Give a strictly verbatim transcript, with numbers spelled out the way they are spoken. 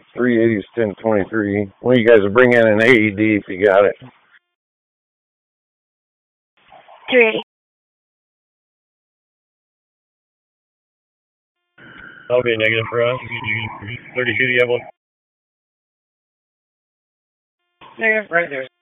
three eighties, ten twenty-three. Well, you guys will bring in an A E D if you got it. three eighty. That'll be a negative for us. thirty-two, do you have one? Negative, right there.